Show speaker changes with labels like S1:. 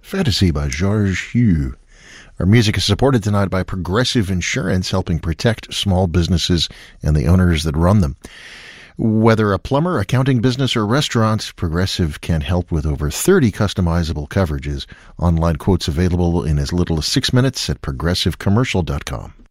S1: Fantasy by George Hugh. Our music is supported tonight by Progressive Insurance, helping protect small businesses and the owners that run them. Whether a plumber, accounting business, or restaurant, Progressive can help with over 30 customizable coverages. Online quotes available in as little as 6 minutes at progressivecommercial.com.